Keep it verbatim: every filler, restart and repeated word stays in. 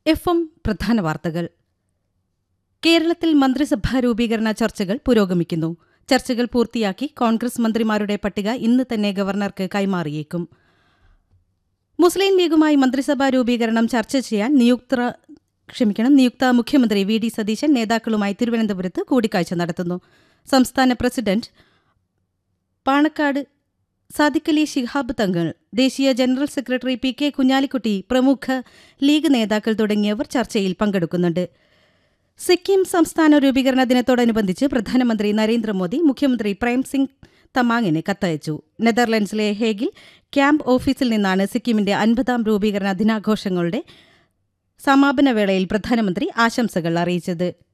F M പ്രധാന വാർത്തകൾ. കേരളത്തിൽ മന്ത്രിസഭാ രൂപീകരണ ചർച്ചകൾ പുരോഗമിക്കുന്നു. ചർച്ചകൾ പൂർത്തിയാക്കി കോൺഗ്രസ് മന്ത്രിമാരുടെ പട്ടിക ഇന്ന് തന്നെ ഗവർണർക്ക് കൈമാറിയേക്കും. മുസ്ലിം ലീഗുമായി മന്ത്രിസഭാ രൂപീകരണം ചർച്ച ചെയ്യാൻ നിയുക്ത ക്ഷമിക്കണം നിയുക്ത മുഖ്യമന്ത്രി വി ഡി സതീശൻ നേതാക്കളുമായി തിരുവനന്തപുരത്ത് കൂടിക്കാഴ്ച നടത്തുന്നു. സംസ്ഥാന പ്രസിഡന്റ് പാണക്കാട് സാദിഖലി ശിഹാബ് തങ്ങൾ, ദേശീയ general secretary P K Kunhalikutty, പ്രമുഖ ലീഗ് നേതാക്കൾ തുടങ്ങിയവർ ചർച്ചയിൽ പങ്കെടുക്കുന്നുണ്ട്. സിക്കിം സംസ്ഥാന രൂപീകരണ ദിനത്തോടനുബന്ധിച്ച് പ്രധാനമന്ത്രി നരേന്ദ്രമോദി മുഖ്യമന്ത്രി പ്രേംസിംഗ് തമാങ്ങിന് കത്തയച്ചു. നെതർലൻഡ്സിലെ ഹേഗിൽ ക്യാമ്പ് ഓഫീസിൽ നിന്നാണ് സിക്കിമിന്റെ അൻപതാം രൂപീകരണ ദിനാഘോഷങ്ങളുടെ സമാപന വേളയിൽ പ്രധാനമന്ത്രി ആശംസകൾ അറിയിച്ചത്.